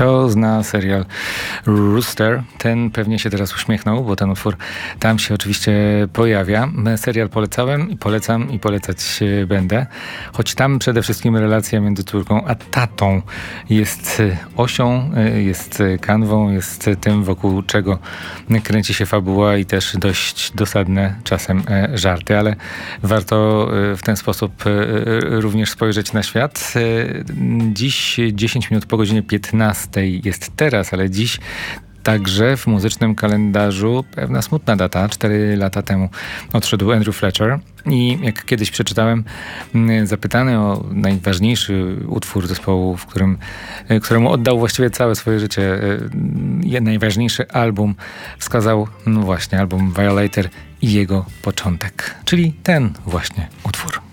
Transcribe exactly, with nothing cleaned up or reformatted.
Kto zna serial Rooster, ten pewnie się teraz uśmiechnął, bo ten utwór tam się oczywiście pojawia. Serial polecałem i polecam i polecać będę. Choć tam przede wszystkim relacja między córką a tatą jest osią, jest kanwą, jest tym, wokół czego kręci się fabuła i też dość dosadne czasem żarty, ale warto w ten sposób również spojrzeć na świat. Dziś dziesięć minut po godzinie piętnastej jest teraz, ale dziś także w muzycznym kalendarzu pewna smutna data. Cztery lata temu odszedł Andrew Fletcher i jak kiedyś przeczytałem, zapytany o najważniejszy utwór zespołu, w którym, któremu oddał właściwie całe swoje życie, najważniejszy album, wskazał no właśnie album Violator i jego początek, czyli ten właśnie utwór.